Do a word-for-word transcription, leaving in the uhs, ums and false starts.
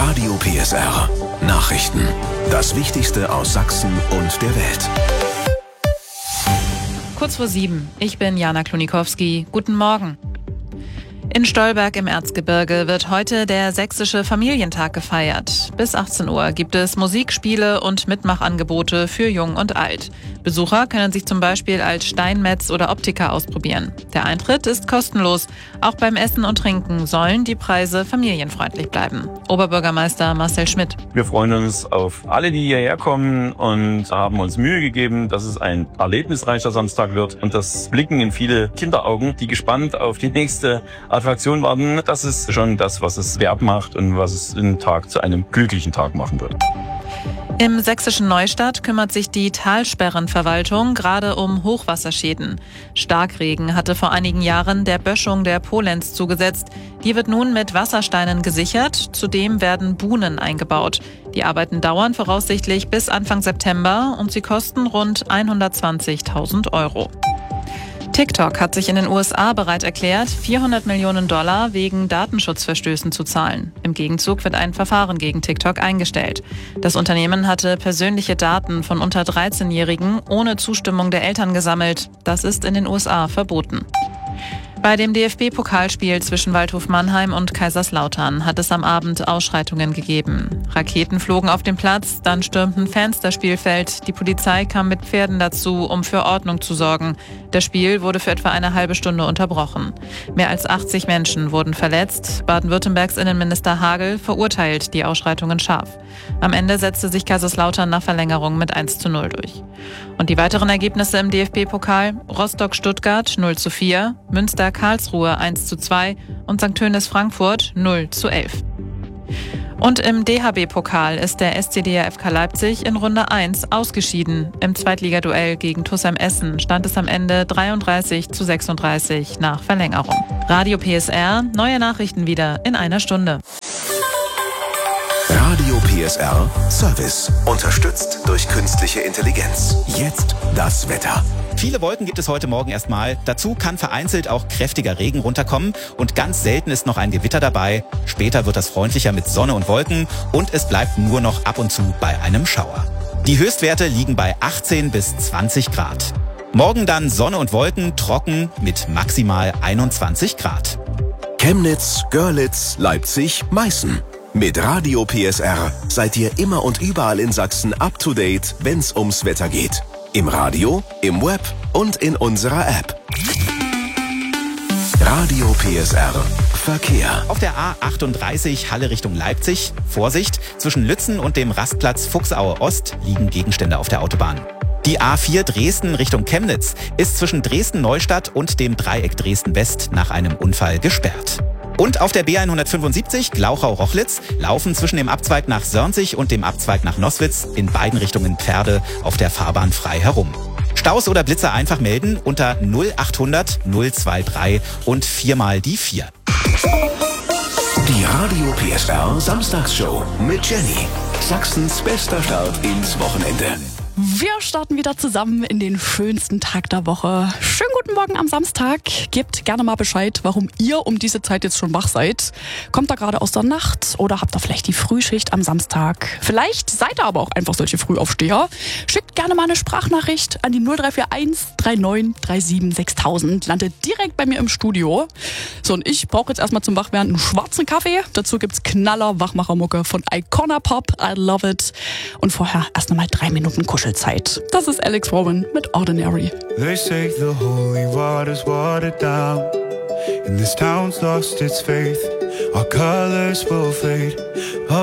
Radio P S R. Nachrichten. Das Wichtigste aus Sachsen und der Welt. Kurz vor sieben. Ich bin Jana Klonikowski. Guten Morgen. In Stolberg im Erzgebirge wird heute der Sächsische Familientag gefeiert. Bis achtzehn Uhr gibt es Musik, Spiele und Mitmachangebote für Jung und Alt. Besucher können sich zum Beispiel als Steinmetz oder Optiker ausprobieren. Der Eintritt ist kostenlos. Auch beim Essen und Trinken sollen die Preise familienfreundlich bleiben. Oberbürgermeister Marcel Schmidt. Wir freuen uns auf alle, die hierher kommen und haben uns Mühe gegeben, dass es ein erlebnisreicher Samstag wird. Und das blicken in viele Kinderaugen, die gespannt auf die nächste Attraktion warten. Das ist schon das, was es wert macht und was es den Tag zu einem glücklichen Tag machen wird. Im sächsischen Neustadt kümmert sich die Talsperrenverwaltung gerade um Hochwasserschäden. Starkregen hatte vor einigen Jahren der Böschung der Polenz zugesetzt. Die wird nun mit Wassersteinen gesichert. Zudem werden Buhnen eingebaut. Die Arbeiten dauern voraussichtlich bis Anfang September und sie kosten rund hundertzwanzigtausend Euro. TikTok hat sich in den U S A bereit erklärt, vierhundert Millionen Dollar wegen Datenschutzverstößen zu zahlen. Im Gegenzug wird ein Verfahren gegen TikTok eingestellt. Das Unternehmen hatte persönliche Daten von unter dreizehnjährigen ohne Zustimmung der Eltern gesammelt. Das ist in den U S A verboten. Bei dem D F B-Pokalspiel zwischen Waldhof Mannheim und Kaiserslautern hat es am Abend Ausschreitungen gegeben. Raketen flogen auf den Platz, dann stürmten Fans das Spielfeld. Die Polizei kam mit Pferden dazu, um für Ordnung zu sorgen. Das Spiel wurde für etwa eine halbe Stunde unterbrochen. Mehr als achtzig Menschen wurden verletzt. Baden-Württembergs Innenminister Hagel verurteilt die Ausschreitungen scharf. Am Ende setzte sich Kaiserslautern nach Verlängerung mit eins zu null durch. Und die weiteren Ergebnisse im D F B-Pokal: Rostock-Stuttgart null zu vier, Münster-Karlsruhe eins zu zwei und Sankt Tönis-Frankfurt null zu elf. Und im D H B-Pokal ist der S C D F K Leipzig in Runde eins ausgeschieden. Im Zweitligaduell gegen TuS Essen stand es am Ende dreiunddreißig zu sechsunddreißig nach Verlängerung. Radio P S R, neue Nachrichten wieder in einer Stunde. Radio P S R Service. Unterstützt durch künstliche Intelligenz. Jetzt das Wetter. Viele Wolken gibt es heute Morgen erstmal. Dazu kann vereinzelt auch kräftiger Regen runterkommen und ganz selten ist noch ein Gewitter dabei. Später wird das freundlicher mit Sonne und Wolken und es bleibt nur noch ab und zu bei einem Schauer. Die Höchstwerte liegen bei achtzehn bis zwanzig Grad. Morgen dann Sonne und Wolken, trocken mit maximal einundzwanzig Grad. Chemnitz, Görlitz, Leipzig, Meißen. Mit Radio P S R seid ihr immer und überall in Sachsen up to date, wenn's ums Wetter geht. Im Radio, im Web und in unserer App. Radio P S R Verkehr. Auf der A achtunddreißig Halle Richtung Leipzig. Vorsicht, zwischen Lützen und dem Rastplatz Fuchsaue Ost liegen Gegenstände auf der Autobahn. Die A vier Dresden Richtung Chemnitz ist zwischen Dresden-Neustadt und dem Dreieck Dresden-West nach einem Unfall gesperrt. Und auf der B hundertfünfundsiebzig Glauchau-Rochlitz laufen zwischen dem Abzweig nach Sörnzig und dem Abzweig nach Noswitz in beiden Richtungen Pferde auf der Fahrbahn frei herum. Staus oder Blitzer einfach melden unter null achthundert null dreiundzwanzig und viermal die vier. Die Radio P S R Samstagsshow mit Jenny. Sachsens bester Start ins Wochenende. Wir starten wieder zusammen in den schönsten Tag der Woche. Schönen guten Morgen am Samstag. Gebt gerne mal Bescheid, warum ihr um diese Zeit jetzt schon wach seid. Kommt ihr gerade aus der Nacht oder habt ihr vielleicht die Frühschicht am Samstag? Vielleicht seid ihr aber auch einfach solche Frühaufsteher. Schickt gerne mal eine Sprachnachricht an die null drei vier eins drei neun drei sieben sechstausend. Landet direkt bei mir im Studio. So, und ich brauche jetzt erstmal zum Wachwerden einen schwarzen Kaffee. Dazu gibt's Knaller Wachmachermucke von Icona Pop. I love it. Und vorher erst nochmal drei Minuten Kuschelzeit. Das ist Alex Rowan mit Ordinary. They say the holy water's watered down, and this town's lost its faith. Our colors will fade.